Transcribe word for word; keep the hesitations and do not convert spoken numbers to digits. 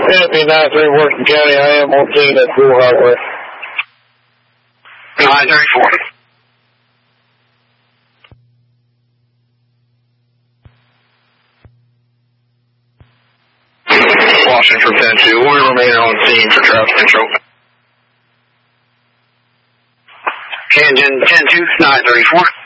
Happy nine three Washington County, I am on scene at Pool Highway. nine thirty-four. Washington from ten two, we remain on scene for traffic control. Engine ten two, nine thirty-four.